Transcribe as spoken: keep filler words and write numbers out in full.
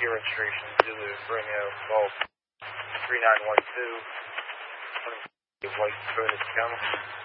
Gear registration, Zulu, Romeo, Golf, three nine one two, white bonus channel.